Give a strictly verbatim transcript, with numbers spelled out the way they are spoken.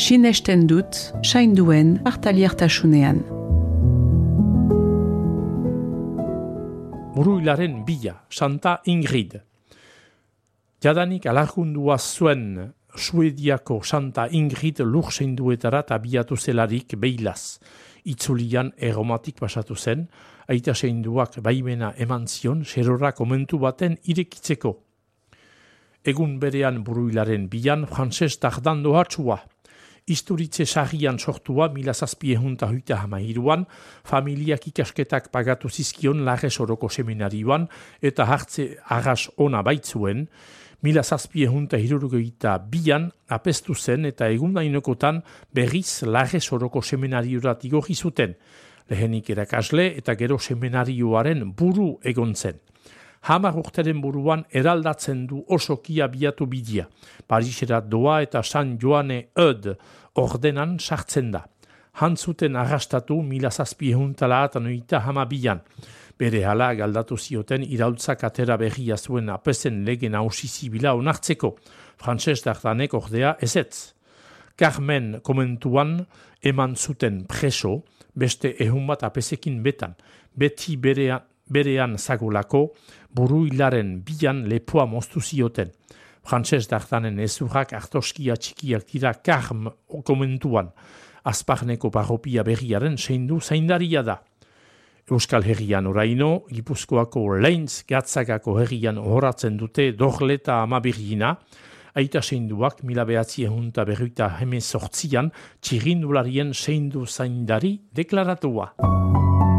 sinesten dut, sainduen partaliertasunean. Buruilaren bila, Santa Ingrid. Jadanik alargundua zuen Suediako Santa Ingrid lursenduetara abiatu zelarik beilaz. Itzulian erromatik pasatu zen, aita seinduak baimena eman zion serora komentu baten irekitzeko. Egun berean Buruilaren bilan Frantses Dardando hartzua. Isturitze sagian sortua mila zazpiehunta huita hamairuan, familiak ikasketak pagatu zizkion Larres Oroko seminarioan eta hartze arras ona baitzuen, mila zazpiehunta hirurogeita bian apestu zen eta egundainokotan berriz Larres Oroko seminariorat igorri zuten, lehenik erakasle eta gero seminarioaren buru egon zen. Hamar urteren buruan eraldatzen du osoki abiatu bidea. Parisera doa eta San Joane Eud ordenan sartzen da. Hantzuten arrastatu mila zazpiehuntala atanoita hamabian. Bere hala galdatu zioten iraultzak atera berria zuen apesen lege nausi zibila onartzeko. Frantses Dardanek ordea ezetz. Carmen komentuan eman zuten preso, beste ehun bat apesekin betan. Beti berean berean zagolako, Buruilaren bilan lepoa moztu zioten. Frantses Dardanen ezurrak artoskia txikiak dira Karm komentuan. Azparneko parropia berriaren seindu zaindaria da. Euskal Herrian oraino, Gipuzkoako Leintz Gatzagako herrian horatzen dute Dorleta amabirgina, aita seinduak mila behatzi ehunta berruita hemezortzian txirindularien seindu zaindari deklaratua.